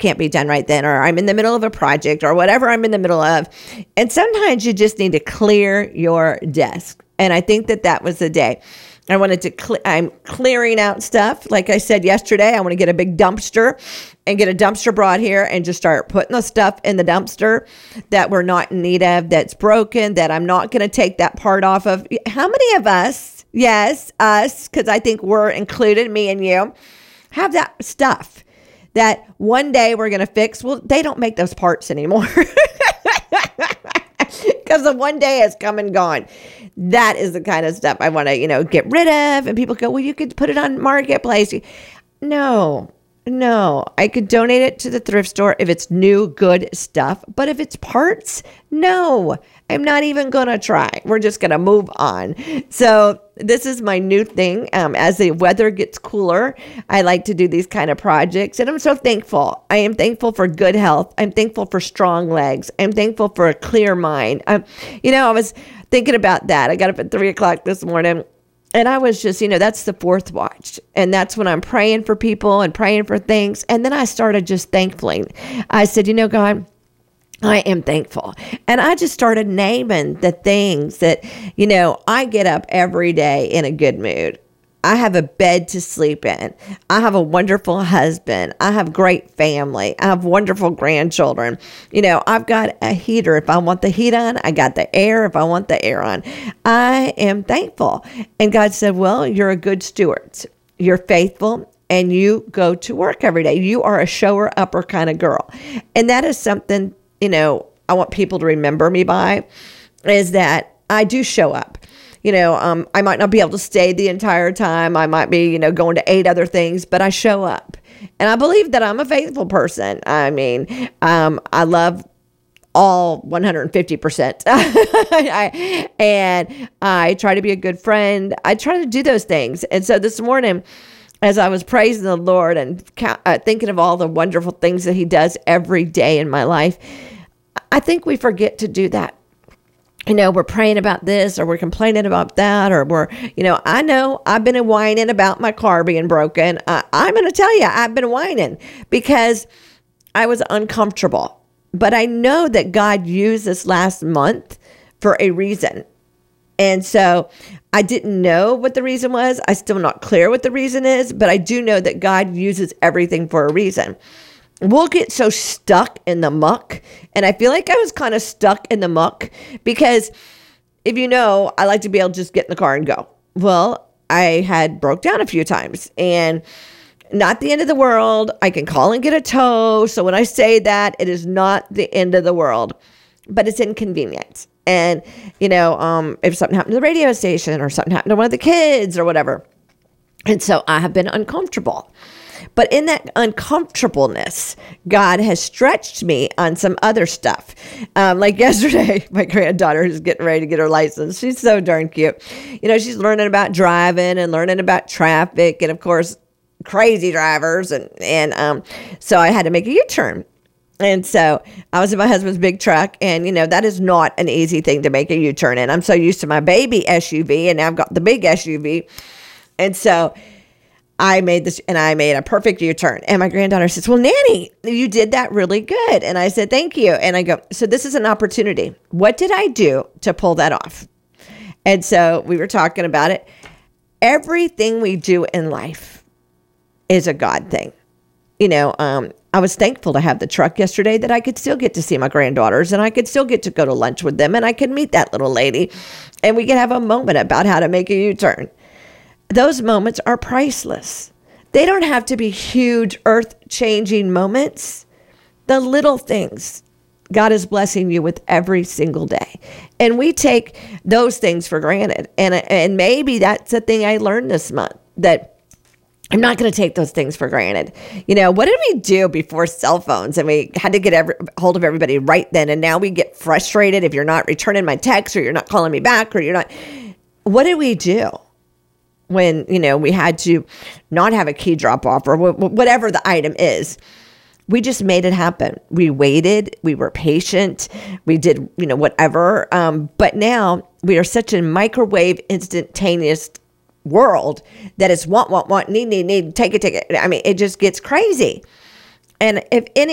can't be done right then, or I'm in the middle of a project or whatever I'm in the middle of. And sometimes you just need to clear your desk. And I think that was the day. I wanted to, I'm clearing out stuff. Like I said yesterday, I want to get a big dumpster and get a dumpster brought here and just start putting the stuff in the dumpster that we're not in need of, that's broken, that I'm not going to take that part off of. How many of us, yes, us, because I think we're included, me and you, have that stuff that one day we're going to fix? Well, they don't make those parts anymore because the one day has come and gone. That is the kind of stuff I want to, get rid of. And people go, well, you could put it on Marketplace. No, I could donate it to the thrift store if it's new, good stuff. But if it's parts, no, I'm not even going to try. We're just going to move on. So this is my new thing. As the weather gets cooler, I like to do these kind of projects. And I'm so thankful. I am thankful for good health. I'm thankful for strong legs. I'm thankful for a clear mind. I was thinking about that. I got up at 3:00 this morning. And I was just, that's the fourth watch. And that's when I'm praying for people and praying for things. And then I started just thankfully. I said, God, I am thankful. And I just started naming the things that, I get up every day in a good mood. I have a bed to sleep in. I have a wonderful husband. I have great family. I have wonderful grandchildren. I've got a heater. If I want the heat on, I got the air. If I want the air on, I am thankful. And God said, well, you're a good steward. You're faithful and you go to work every day. You are a shower upper kind of girl. And that is something, I want people to remember me by, is that I do show up. I might not be able to stay the entire time. I might be, going to 8 other things, but I show up. And I believe that I'm a faithful person. I mean, I love all 150%. And I try to be a good friend. I try to do those things. And so this morning, as I was praising the Lord and thinking of all the wonderful things that he does every day in my life, I think we forget to do that. We're praying about this or we're complaining about that, or we're, I know I've been whining about my car being broken. I'm going to tell you, I've been whining because I was uncomfortable. But I know that God used this last month for a reason. And so I didn't know what the reason was. I'm still not clear what the reason is, but I do know that God uses everything for a reason. We'll get so stuck in the muck. And I feel like I was kind of stuck in the muck because if I like to be able to just get in the car and go. Well, I had broke down a few times and not the end of the world. I can call and get a tow. So when I say that, it is not the end of the world, but it's inconvenient. And, if something happened to the radio station or something happened to one of the kids or whatever. And so I have been uncomfortable. But in that uncomfortableness, God has stretched me on some other stuff. Like yesterday, my granddaughter is getting ready to get her license. She's so darn cute. She's learning about driving and learning about traffic and, of course, crazy drivers. And so I had to make a U-turn. And so I was in my husband's big truck, and, that is not an easy thing to make a U-turn in. I'm so used to my baby SUV, and now I've got the big SUV. And so I made a perfect U-turn. And my granddaughter says, well, Nanny, you did that really good. And I said, thank you. And I go, so this is an opportunity. What did I do to pull that off? And so we were talking about it. Everything we do in life is a God thing. I was thankful to have the truck yesterday that I could still get to see my granddaughters and I could still get to go to lunch with them and I could meet that little lady and we could have a moment about how to make a U-turn. Those moments are priceless. They don't have to be huge, earth-changing moments. The little things God is blessing you with every single day. And we take those things for granted. And maybe that's the thing I learned this month, that I'm not going to take those things for granted. What did we do before cell phones? And we had to get hold of everybody right then. And now we get frustrated if you're not returning my text or you're not calling me back or you're not. What did we do when, we had to not have a key drop off or whatever the item is? We just made it happen. We waited. We were patient. We did, whatever. But now we are such a microwave instantaneous world that it's want, need, take it. I mean, it just gets crazy. And if any